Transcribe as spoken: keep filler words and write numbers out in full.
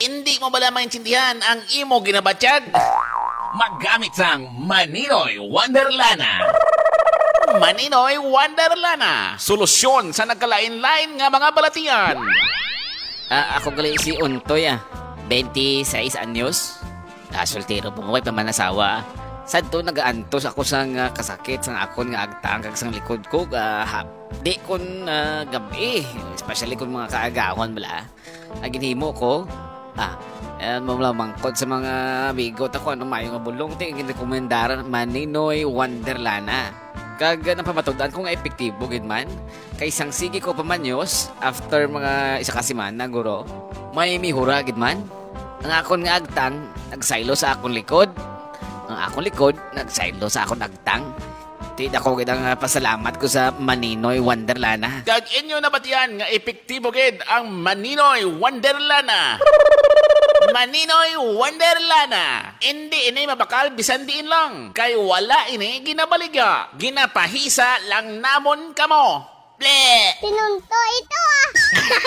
Hindi mo bala maintindihan ang imo ginabatyag? Maggamit sang Maninoy Wonderlana. Maninoy Wonderlana. Solusyon sa nagkalain-lain nga mga balatian. Ah, ako gali si Untoy ah. twenty-six anyos. Ah, soltero po pa man asawa. Sadto nagaantos ako sa nga kasakit sang akon nga agtang kag sang likod ko ga hap. Di kun uh, gabi, especially kun mga kaagawon bala. Aginhimo ko. Ah, ayan mo lang mangkod sa mga bigot ako ano mayo nga bulong ti girekomendaran Maninoy Wonderlana. Kag napamatugdaan ko nga epektibo gid man. Kay sang sige ko pamanyos after mga isa ka semana guro. May mihura gid man. Ang akon nga agtang nagsaylo sa akon likod. Ang akong likod, nagsaylo sa akong agtang. Tida ko kitang uh, pasalamat ko sa Maninoy Wonderlana. Kag inyo nabatian nga epektibo gid ang Maninoy Wonderlana. Maninoy Wonderlana. Hindi ini mabakal bisan diin lang. Kay wala ini ginabaliga. Ginapahisa lang namon kamo. Ble! Tinunto ito ah!